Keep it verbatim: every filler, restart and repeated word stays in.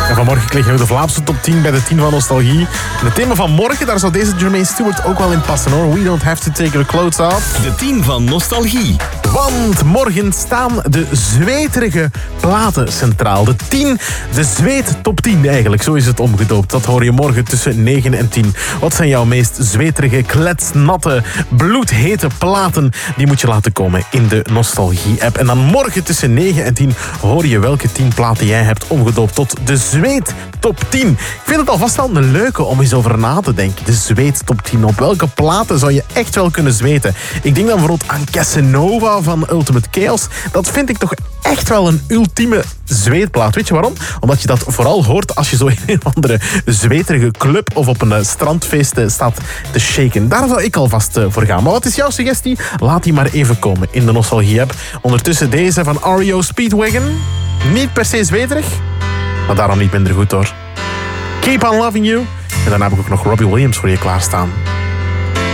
En vanmorgen kregen we de Vlaamse top tien bij de tien van Nostalgie. En het thema van morgen, daar zou deze Jermaine Stewart ook wel in passen hoor. We don't have to take our clothes off. De tien van Nostalgie. Want morgen staan de zweterige platen centraal. De tien, de zweet top tien eigenlijk. Zo is het omgedoopt. Dat hoor je morgen tussen negen en tien. Wat zijn jouw meest zweterige, kletsnatte, bloedhete platen? Die moet je laten komen in de Nostalgie-app. En dan morgen tussen negen en tien hoor je welke tien platen jij hebt omgedoopt tot de zweet top tien. Ik vind het alvast wel een leuke om eens over na te denken. De zweet top tien. Op welke platen zou je echt wel kunnen zweten? Ik denk dan bijvoorbeeld aan Casanova van Ultimate Chaos. Dat vind ik toch echt wel een ultieme zweetplaat. Weet je waarom? Omdat je dat vooral hoort als je zo in een andere zweterige club of op een strandfeest staat te shaken. Daar zou ik alvast voor gaan. Maar wat is jouw suggestie? Laat die maar even komen in de Nostalgie-app. Ondertussen deze van R E O Speedwagon. Niet per se zweterig, maar daarom niet minder goed hoor. Keep on Loving You. En daarna heb ik ook nog Robbie Williams voor je klaarstaan.